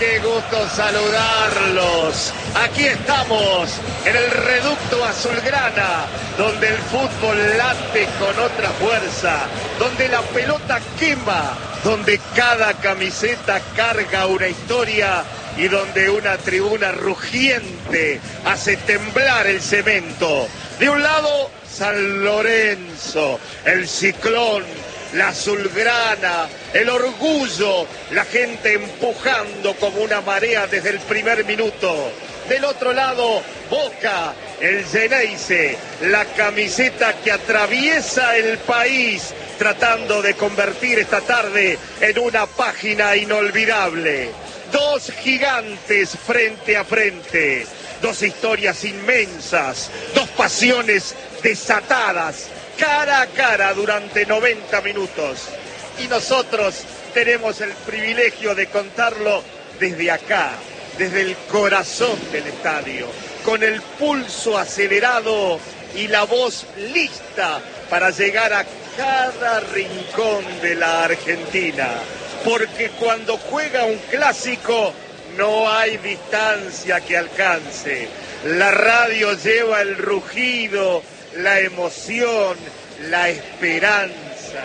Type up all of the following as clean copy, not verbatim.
qué gusto saludarlos. Aquí estamos en el reducto azulgrana, donde el fútbol late con otra fuerza, donde la pelota quema, donde cada camiseta carga una historia y donde una tribuna rugiente hace temblar el cemento. De un lado, San Lorenzo, el Ciclón, la azulgrana, el orgullo, la gente empujando como una marea desde el primer minuto. Del otro lado, Boca, el Xeneize, la camiseta que atraviesa el país, tratando de convertir esta tarde en una página inolvidable. Dos gigantes frente a frente, dos historias inmensas, dos pasiones desatadas, cara a cara durante 90 minutos. Y nosotros tenemos el privilegio de contarlo desde acá, desde el corazón del estadio, con el pulso acelerado y la voz lista para llegar a cada rincón de la Argentina. Porque cuando juega un clásico no hay distancia que alcance. La radio lleva el rugido, la emoción, la esperanza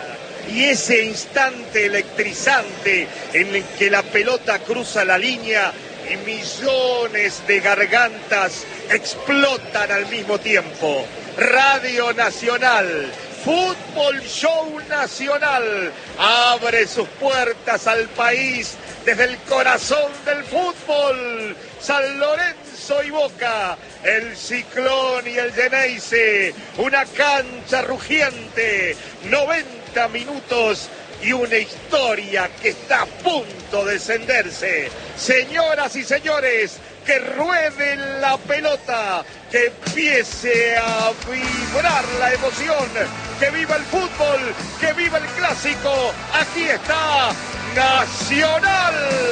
y ese instante electrizante en el que la pelota cruza la línea y millones de gargantas explotan al mismo tiempo. Radio Nacional, Fútbol Show Nacional, abre sus puertas al país desde el corazón del fútbol. San Lorenzo y Boca, el Ciclón y el Xeneize, una cancha rugiente, 90 minutos y una historia que está a punto de encenderse. Señoras y señores, que ruede la pelota, que empiece a vibrar la emoción, que viva el fútbol, que viva el clásico. Aquí está Nacional.